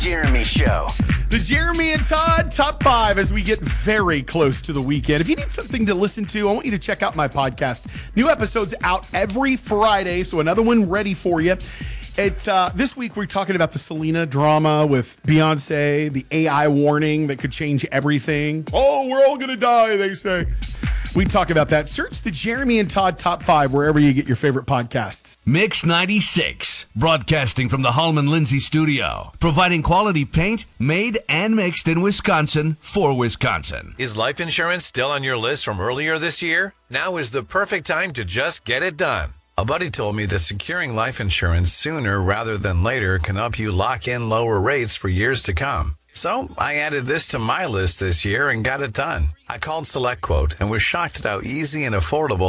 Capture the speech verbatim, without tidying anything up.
Jeremy Show. The Jeremy and Todd Top five as we get very close to the weekend. If you need something to listen to, I want you to check out my podcast. New episodes out every Friday, so another one ready for you. It, uh, this week, we're talking about the Selena drama with Beyonce, the A I warning that could change everything. Oh, we're all going to die, they say. We talk about that. Search the Jeremy and Todd Top five wherever you get your favorite podcasts. Mix ninety-six, broadcasting from the Hallman Lindsay studio, providing quality paint made and mixed in Wisconsin for Wisconsin. Is life insurance still on your list from earlier this year? Now is the perfect time to just get it done. A buddy told me that securing life insurance sooner rather than later can help you lock in lower rates for years to come. So I added this to my list this year and got it done. I called SelectQuote and was shocked at how easy and affordable